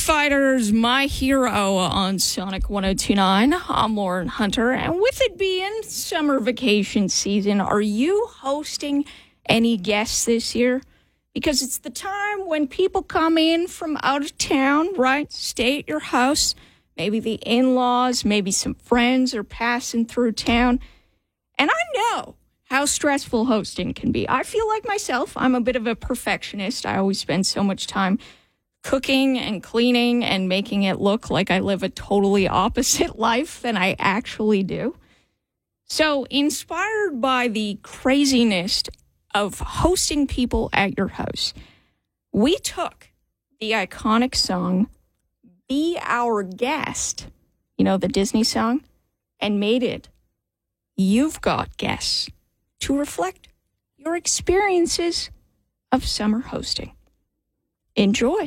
Fighters, my hero on Sonic 1029. I'm Lauren Hunter, and with it being summer vacation season, are you hosting any guests this year? Because it's the time when people come in from out of town, right? Stay at your house. Maybe the in-laws, maybe some friends are passing through town. And I know how stressful hosting can be. I feel like myself, I'm a bit of a perfectionist. I always spend so much time cooking and cleaning and making it look like I live a totally opposite life than I actually do. So, inspired by the craziness of hosting people at your house, we took the iconic song, Be Our Guest, you know, the Disney song, and made it You've Got Guests to reflect your experiences of summer hosting. Enjoy.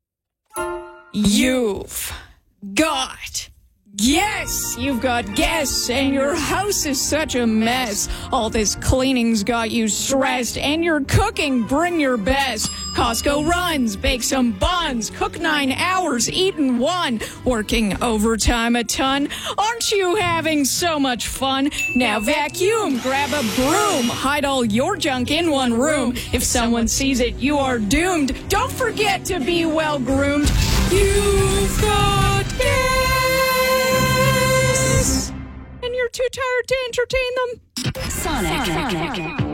You've got guests. You've got guests, and your house is such a mess. All this cleaning's got you stressed, and your cooking, bring your best. Costco runs, bake some buns, cook 9 hours, eat in 1, working overtime a ton. Aren't you having so much fun? Now vacuum, grab a broom, hide all your junk in one room. If someone sees it, you are doomed. Don't forget to be well groomed. You've got guests, and you're too tired to entertain them. Sonic.